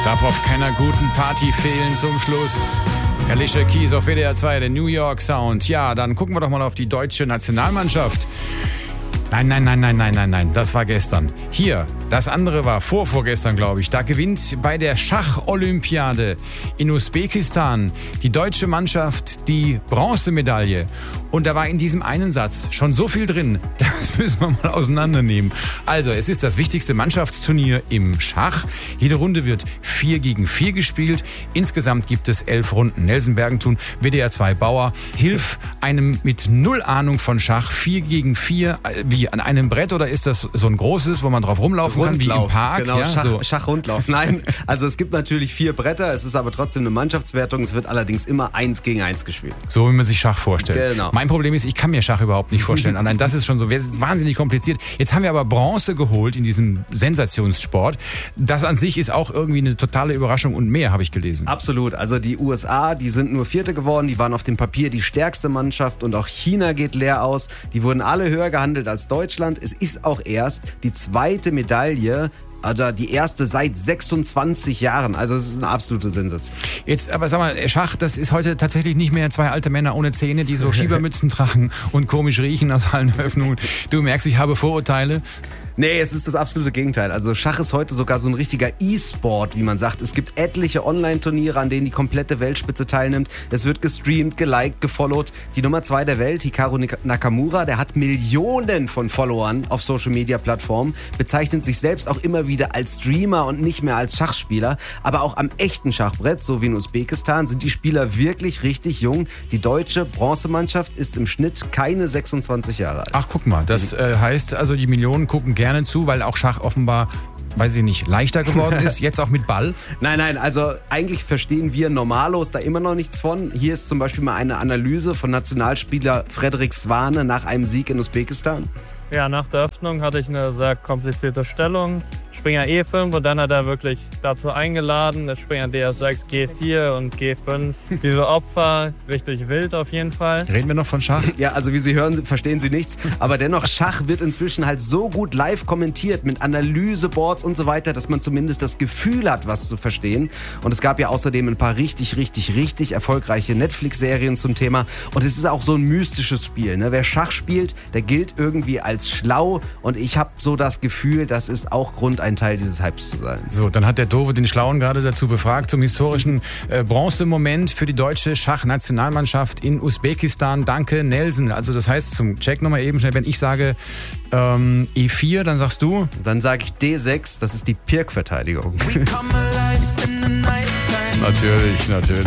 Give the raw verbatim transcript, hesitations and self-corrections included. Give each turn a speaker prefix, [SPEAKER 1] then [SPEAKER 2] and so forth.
[SPEAKER 1] Darf auf keiner guten Party fehlen zum Schluss. Alicia Keys auf W D R zwei, der New York Sound. Ja, dann gucken wir doch mal auf die deutsche Nationalmannschaft. Nein, nein, nein, nein, nein, nein, nein, das war gestern. Hier, das andere war vorvorgestern, glaube ich. Da gewinnt bei der Schach-Olympiade in Usbekistan die deutsche Mannschaft die Bronzemedaille. Und da war in diesem einen Satz schon so viel drin, das müssen wir mal auseinandernehmen. Also, es ist das wichtigste Mannschaftsturnier im Schach. Jede Runde wird vier gegen vier gespielt. Insgesamt gibt es elf Runden. Nelson Bergentun, W D R zwei Bauer, hilf einem mit null Ahnung von Schach vier gegen vier. Wie, an einem Brett oder ist das so ein großes, wo man drauf rumlaufen
[SPEAKER 2] Rundlauf,
[SPEAKER 1] kann, wie im Park?
[SPEAKER 2] Genau,
[SPEAKER 1] ja,
[SPEAKER 2] Schach,
[SPEAKER 1] so.
[SPEAKER 2] Schachrundlauf. Nein, also es gibt natürlich vier Bretter, es ist aber trotzdem eine Mannschaftswertung, es wird allerdings immer eins gegen eins gespielt.
[SPEAKER 1] So wie man sich Schach vorstellt.
[SPEAKER 2] Genau.
[SPEAKER 1] Mein Problem ist, ich kann mir Schach überhaupt nicht vorstellen. Allein das ist schon so wahnsinnig kompliziert. Jetzt haben wir aber Bronze geholt in diesem Sensationssport. Das an sich ist auch irgendwie eine totale Überraschung und mehr, habe ich gelesen.
[SPEAKER 2] Absolut. Also die U S A, die sind nur Vierte geworden, die waren auf dem Papier die stärkste Mannschaft und auch China geht leer aus. Die wurden alle höher gehandelt als Deutschland. Es ist auch erst die zweite Medaille, oder die erste seit sechsundzwanzig Jahren. Also es ist eine absolute Sensation.
[SPEAKER 1] Jetzt, aber sag mal, Schach, das ist heute tatsächlich nicht mehr zwei alte Männer ohne Zähne, die so Schiebermützen tragen und komisch riechen aus allen Öffnungen. Du merkst, ich habe Vorurteile.
[SPEAKER 2] Nee, es ist das absolute Gegenteil. Also Schach ist heute sogar so ein richtiger E-Sport, wie man sagt. Es gibt etliche Online-Turniere, an denen die komplette Weltspitze teilnimmt. Es wird gestreamt, geliked, gefollowt. Die Nummer zwei der Welt, Hikaru Nakamura, der hat Millionen von Followern auf Social-Media-Plattformen, bezeichnet sich selbst auch immer wieder als Streamer und nicht mehr als Schachspieler. Aber auch am echten Schachbrett, so wie in Usbekistan, sind die Spieler wirklich richtig jung. Die deutsche Bronzemannschaft ist im Schnitt keine sechsundzwanzig Jahre alt.
[SPEAKER 1] Ach, guck mal, das äh, heißt also, die Millionen gucken gerne gerne zu, weil auch Schach offenbar, weiß ich nicht, leichter geworden ist, jetzt auch mit Ball?
[SPEAKER 2] Nein, nein, also eigentlich verstehen wir Normalos da immer noch nichts von. Hier ist zum Beispiel mal eine Analyse von Nationalspieler Frederik Swane nach einem Sieg in Usbekistan.
[SPEAKER 3] Ja, nach der Öffnung hatte ich eine sehr komplizierte Stellung. Springer E fünf und dann hat er wirklich dazu eingeladen, der Springer D S sechs, G vier und G fünf. Diese Opfer, richtig wild auf jeden Fall.
[SPEAKER 1] Reden wir noch von Schach?
[SPEAKER 2] Ja, also wie Sie hören, verstehen Sie nichts. Aber dennoch, Schach wird inzwischen halt so gut live kommentiert mit Analyseboards und so weiter, dass man zumindest das Gefühl hat, was zu verstehen. Und es gab ja außerdem ein paar richtig, richtig, richtig erfolgreiche Netflix-Serien zum Thema. Und es ist auch so ein mystisches Spiel. Ne? Wer Schach spielt, der gilt irgendwie als schlau. Und ich habe so das Gefühl, das ist auch Grund, ein Teil dieses Hypes zu sein.
[SPEAKER 1] So, dann hat der Dove den Schlauen gerade dazu befragt zum historischen äh, Bronzemoment für die deutsche Schachnationalmannschaft in Usbekistan. Danke, Nelson. Also das heißt, zum Check nochmal eben schnell, wenn ich sage ähm, E vier, dann sagst du?
[SPEAKER 2] Dann sage ich D sechs, das ist die Pirk-Verteidigung.
[SPEAKER 1] Natürlich, natürlich.